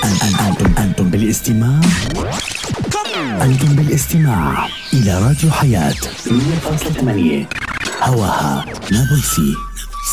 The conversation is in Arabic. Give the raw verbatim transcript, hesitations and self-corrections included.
أنتم أنتم بالاستماع أنتم بالاستماع إلى راديو حياة مية فاصلة ثمانية هواها نابلسي.